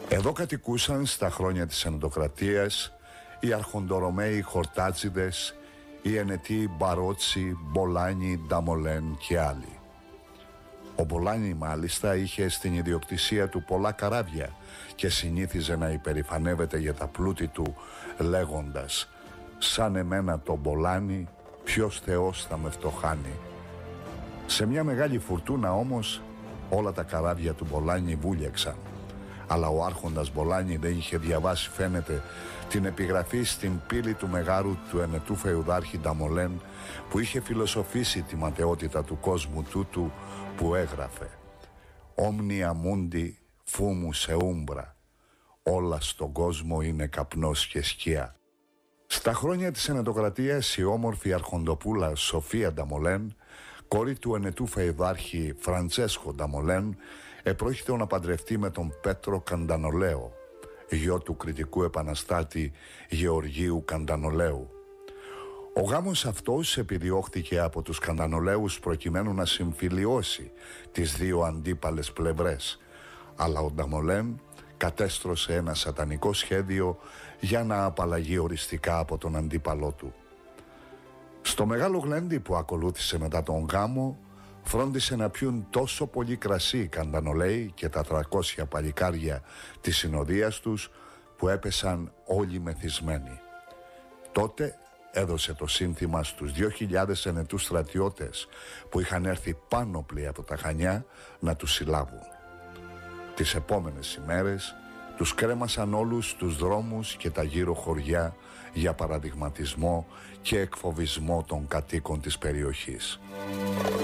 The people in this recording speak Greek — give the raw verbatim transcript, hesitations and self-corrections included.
Εδώ κατοικούσαν στα χρόνια της Ενωτοκρατίας οι αρχοντορωμαίοι Χορτάτσιδες, οι ενετοί Μπαρότσι, Μπολάνι, Νταμολέν και άλλοι. Ο Μπολάνι μάλιστα είχε στην ιδιοκτησία του πολλά καράβια και συνήθιζε να υπερηφανεύεται για τα πλούτη του λέγοντας «Σαν εμένα το Μπολάνι, ποιος Θεός θα με φτωχάνει». Σε μια μεγάλη φουρτούνα όμως όλα τα καράβια του Μπολάνι βούλιαξαν. Αλλά ο άρχοντας Μπολάνι δεν είχε διαβάσει, φαίνεται, την επιγραφή στην πύλη του μεγάρου του ενετού φεουδάρχη Νταμολέν, που είχε φιλοσοφήσει τη ματαιότητα του κόσμου τούτου, που έγραφε «Omnia mundi fumus e umbra», όλα στον κόσμο είναι καπνός και σκιά. Στα χρόνια της Ενετοκρατίας η όμορφη αρχοντοπούλα Σοφία Νταμολέν, κόρη του ενετού φεουδάρχη Φραντσέσκο Νταμολέν, επρόκειτο να παντρευτεί με τον Πέτρο Καντανολέο, γιο του κριτικού επαναστάτη Γεωργίου Καντανολέου. Ο γάμος αυτός επιδιώχθηκε από τους Καντανολέους προκειμένου να συμφιλιώσει τις δύο αντίπαλες πλευρές, αλλά ο Νταμολέν κατέστρωσε ένα σατανικό σχέδιο για να απαλλαγεί οριστικά από τον αντίπαλό του. Στο μεγάλο γλέντι που ακολούθησε μετά τον γάμο, φρόντισε να πιούν τόσο πολύ κρασί οι Καντανολέοι και τα τριακόσια παλικάρια της συνοδείας τους, που έπεσαν όλοι μεθυσμένοι. Τότε έδωσε το σύνθημα στους δύο χιλιάδες ενετούς στρατιώτες που είχαν έρθει πάνωπλοι από τα Χανιά να τους συλλάβουν. Τις επόμενες ημέρες τους κρέμασαν όλους τους δρόμους και τα γύρω χωριά για παραδειγματισμό και εκφοβισμό των κατοίκων της περιοχής.